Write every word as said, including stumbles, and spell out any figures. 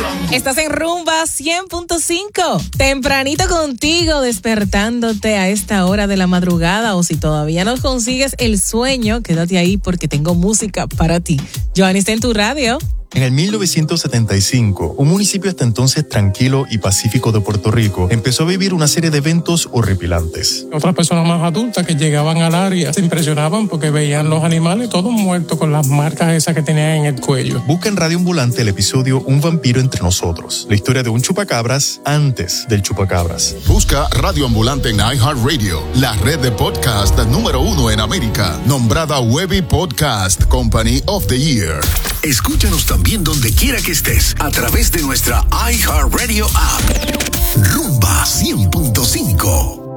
Estás en Rumba cien punto cinco. Tempranito contigo, despertándote a esta hora de la madrugada. O si todavía no consigues el sueño, quédate ahí porque tengo música para ti. Joanny está en tu radio. En el mil novecientos setenta y cinco, un municipio hasta entonces tranquilo y pacífico de Puerto Rico empezó a vivir una serie de eventos horripilantes. Otras personas más adultas que llegaban al área se impresionaban porque veían los animales todos muertos con las marcas esas que tenían en el cuello. Busca en Radio Ambulante el episodio Un vampiro entre nosotros, la historia de un chupacabras antes del chupacabras. Busca Radio Ambulante en iHeartRadio, la red de podcast número uno en América, nombrada Webby Podcast Company of the Year. Escúchanos también donde quiera que estés a través de nuestra iHeartRadio app. Rumba cien punto cinco.